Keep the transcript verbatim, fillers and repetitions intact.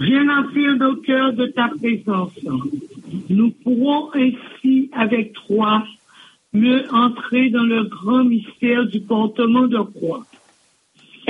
Viens remplir nos cœurs de ta présence. Nous pourrons ainsi, avec toi, mieux entrer dans le grand mystère du portement de croix.